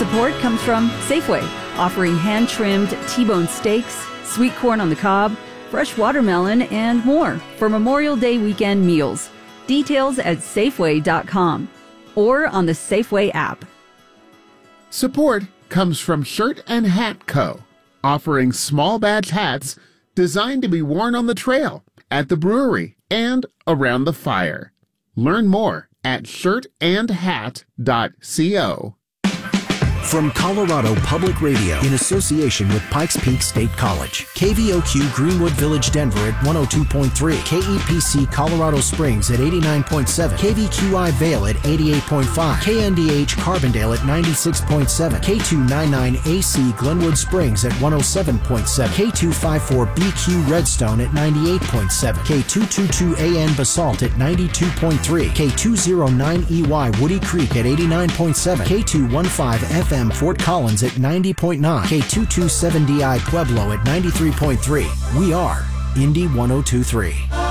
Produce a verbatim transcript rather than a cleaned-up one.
support comes from Safeway, offering hand-trimmed T-bone steaks, sweet corn on the cob, fresh watermelon, and more for Memorial Day weekend meals. Details at Safeway dot com or on the Safeway app. Support comes from Shirt and Hat Co., offering small batch hats designed to be worn on the trail, at the brewery, and around the fire. Learn more at shirt and hat dot co. From Colorado Public Radio in association with Pikes Peak State College, K V O Q Greenwood Village, Denver at one oh two point three, K E P C Colorado Springs at eighty-nine point seven, K V Q I Vail at eighty-eight point five, K N D H Carbondale at ninety-six point seven, K two ninety-nine A C Glenwood Springs at one oh seven point seven, K two fifty-four B Q Redstone at ninety-eight point seven, K two twenty-two A N Basalt at ninety-two point three, K two oh nine E Y Woody Creek at eighty-nine point seven, K two fifteen F M Fort Collins at ninety point nine, K two twenty-seven D I Pueblo at ninety-three point three. We are Indy one oh two point three.